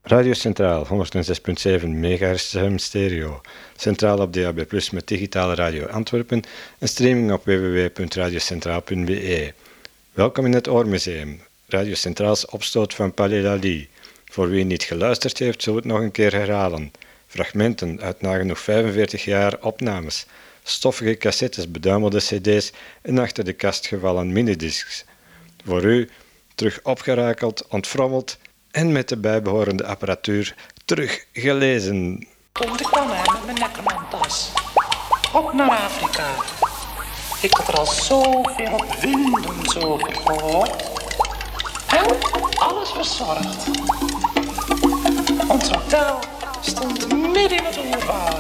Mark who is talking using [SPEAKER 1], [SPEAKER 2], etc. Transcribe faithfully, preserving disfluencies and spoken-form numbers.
[SPEAKER 1] Radio Centraal, honderdzes komma zeven megahertz stereo. Centraal op D A B plus, met digitale radio Antwerpen en streaming op w w w punt radiocentraal punt b e. Welkom in het Oormuseum, Radio Centraals opstoot van Palais Lally. Voor wie niet geluisterd heeft, zullen we het nog een keer herhalen. Fragmenten uit nagenoeg vijfenveertig jaar opnames, stoffige cassettes, beduimelde cd's en achter de kast gevallen minidiscs. Voor u terug opgerakeld, ontfrommeld en met de bijbehorende apparatuur terug gelezen.
[SPEAKER 2] Toen ik kwam hè, met mijn nek in mijn tas. Op naar Afrika. Ik had er al zoveel winden zo gehoord. En alles verzorgd. Ons hotel stond midden in het oerwoud.